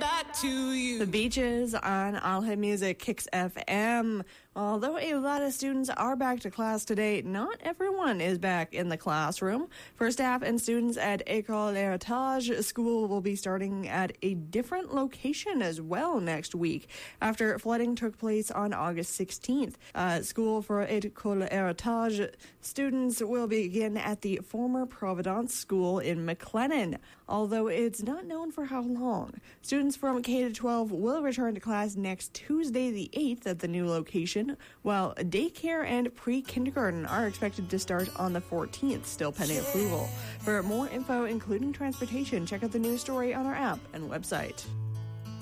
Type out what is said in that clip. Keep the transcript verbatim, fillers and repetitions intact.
back to you. The Beaches on All Hit Music Kicks F M. Although a lot of students are back to class today, not everyone is back in the classroom. For staff and students at École Héritage, school will be starting at a different location as well next week after flooding took place on August sixteenth. Uh, school for École Héritage students will begin at the former Providence School in McLennan, although it's not known for how long. Students from K to twelve will return to class next Tuesday the eighth at the new location, while daycare and pre-kindergarten are expected to start on the fourteenth, still pending approval. For more info, including transportation, check out the news story on our app and website.